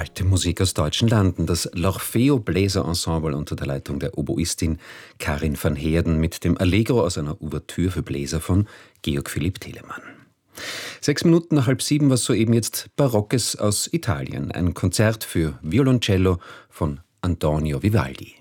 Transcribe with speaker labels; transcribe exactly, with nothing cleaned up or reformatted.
Speaker 1: Alte Musik aus deutschen Landen, das L'Orfeo Bläserensemble unter der Leitung der Oboistin Karin van Heerden mit dem Allegro aus einer Ouvertüre für Bläser von Georg Philipp Telemann. Sechs Minuten nach halb sieben war soeben jetzt Barockes aus Italien, ein Konzert für Violoncello von Antonio Vivaldi.